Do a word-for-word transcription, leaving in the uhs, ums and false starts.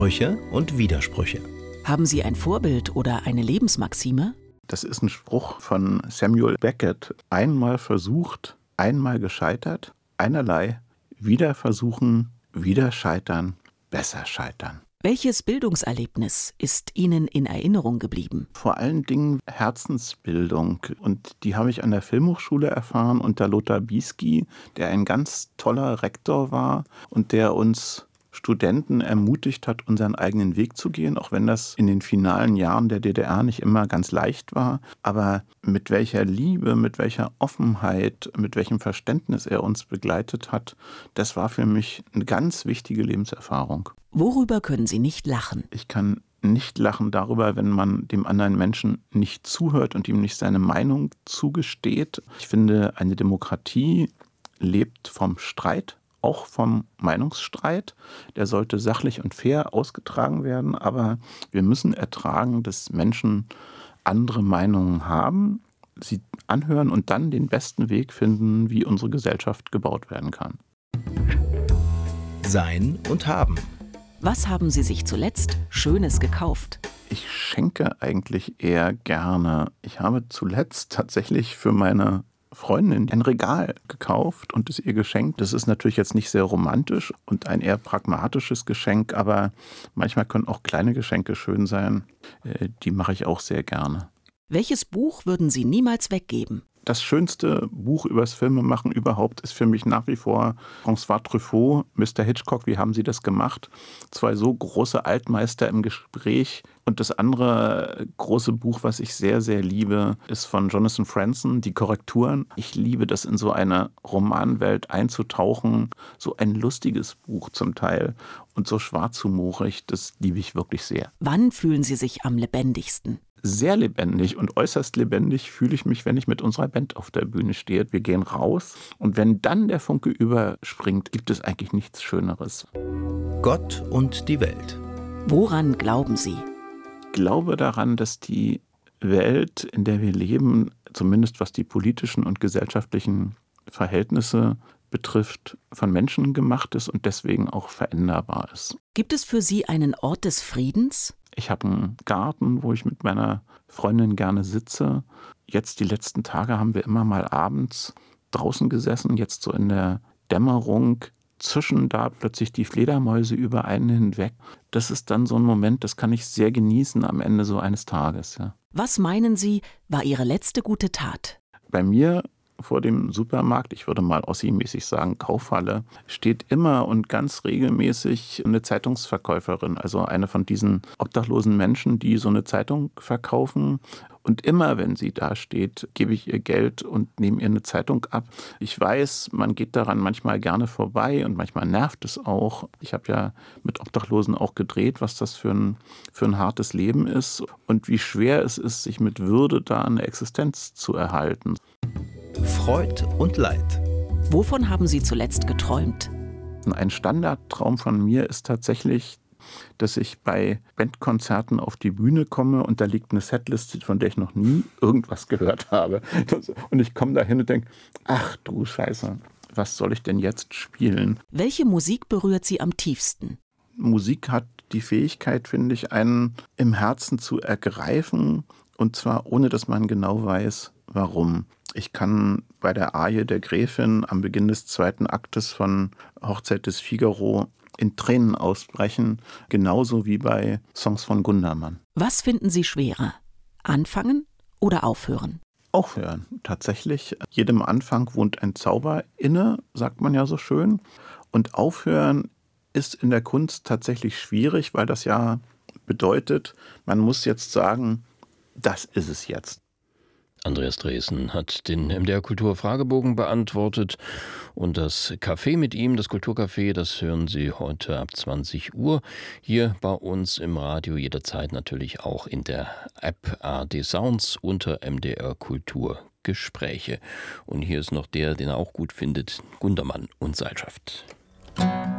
Sprüche und Widersprüche. Haben Sie ein Vorbild oder eine Lebensmaxime? Das ist ein Spruch von Samuel Beckett. Einmal versucht, einmal gescheitert, einerlei, wieder versuchen, wieder scheitern, besser scheitern. Welches Bildungserlebnis ist Ihnen in Erinnerung geblieben? Vor allen Dingen Herzensbildung. Und die habe ich an der Filmhochschule erfahren unter Lothar Bisky, der ein ganz toller Rektor war und der uns Studenten ermutigt hat, unseren eigenen Weg zu gehen, auch wenn das in den finalen Jahren der D D R nicht immer ganz leicht war. Aber mit welcher Liebe, mit welcher Offenheit, mit welchem Verständnis er uns begleitet hat, das war für mich eine ganz wichtige Lebenserfahrung. Worüber können Sie nicht lachen? Ich kann nicht lachen darüber, wenn man dem anderen Menschen nicht zuhört und ihm nicht seine Meinung zugesteht. Ich finde, eine Demokratie lebt vom Streit, auch vom Meinungsstreit. Der sollte sachlich und fair ausgetragen werden, aber wir müssen ertragen, dass Menschen andere Meinungen haben, sie anhören und dann den besten Weg finden, wie unsere Gesellschaft gebaut werden kann. Sein und haben. Was haben Sie sich zuletzt Schönes gekauft? Ich schenke eigentlich eher gerne. Ich habe zuletzt tatsächlich für meine Freundin ein Regal gekauft und es ihr geschenkt. Das ist natürlich jetzt nicht sehr romantisch und ein eher pragmatisches Geschenk, aber manchmal können auch kleine Geschenke schön sein. Die mache ich auch sehr gerne. Welches Buch würden Sie niemals weggeben? Das schönste Buch übers Filmemachen überhaupt ist für mich nach wie vor François Truffaut, Mister Hitchcock, wie haben Sie das gemacht? Zwei so große Altmeister im Gespräch. Und das andere große Buch, was ich sehr, sehr liebe, ist von Jonathan Franzen, Die Korrekturen. Ich liebe das, in so eine Romanwelt einzutauchen. So ein lustiges Buch zum Teil und so schwarzhumorig, das liebe ich wirklich sehr. Wann fühlen Sie sich am lebendigsten? Sehr lebendig und äußerst lebendig fühle ich mich, wenn ich mit unserer Band auf der Bühne stehe. Wir gehen raus und wenn dann der Funke überspringt, gibt es eigentlich nichts Schöneres. Gott und die Welt. Woran glauben Sie? Ich glaube daran, dass die Welt, in der wir leben, zumindest was die politischen und gesellschaftlichen Verhältnisse betrifft, von Menschen gemacht ist und deswegen auch veränderbar ist. Gibt es für Sie einen Ort des Friedens? Ich habe einen Garten, wo ich mit meiner Freundin gerne sitze. Jetzt die letzten Tage haben wir immer mal abends draußen gesessen, jetzt so in der Dämmerung, zischen da plötzlich die Fledermäuse über einen hinweg. Das ist dann so ein Moment, das kann ich sehr genießen am Ende so eines Tages. Ja. Was meinen Sie, war Ihre letzte gute Tat? Bei mir vor dem Supermarkt, ich würde mal Ossi-mäßig sagen, Kaufhalle, steht immer und ganz regelmäßig eine Zeitungsverkäuferin, also eine von diesen obdachlosen Menschen, die so eine Zeitung verkaufen. Und immer, wenn sie da steht, gebe ich ihr Geld und nehme ihr eine Zeitung ab. Ich weiß, man geht daran manchmal gerne vorbei und manchmal nervt es auch. Ich habe ja mit Obdachlosen auch gedreht, was das für ein, für ein hartes Leben ist und wie schwer es ist, sich mit Würde da eine Existenz zu erhalten. Freud und Leid. Wovon haben Sie zuletzt geträumt? Ein Standardtraum von mir ist tatsächlich, dass ich bei Bandkonzerten auf die Bühne komme und da liegt eine Setliste, von der ich noch nie irgendwas gehört habe. Und ich komme da hin und denke, ach du Scheiße, was soll ich denn jetzt spielen? Welche Musik berührt Sie am tiefsten? Musik hat die Fähigkeit, finde ich, einen im Herzen zu ergreifen und zwar ohne, dass man genau weiß, warum. Ich kann bei der Arie der Gräfin am Beginn des zweiten Aktes von Hochzeit des Figaro in Tränen ausbrechen, genauso wie bei Songs von Gundermann. Was finden Sie schwerer? Anfangen oder aufhören? Aufhören, tatsächlich. Jedem Anfang wohnt ein Zauber inne, sagt man ja so schön. Und aufhören ist in der Kunst tatsächlich schwierig, weil das ja bedeutet, man muss jetzt sagen, das ist es jetzt. Andreas Dresen hat den M D R Kultur Fragebogen beantwortet und das Café mit ihm, das Kulturcafé, das hören Sie heute ab zwanzig Uhr hier bei uns im Radio, jederzeit natürlich auch in der App A R D Sounds unter M D R Kultur Gespräche. Und hier ist noch der, den er auch gut findet, Gundermann und Seilschaft.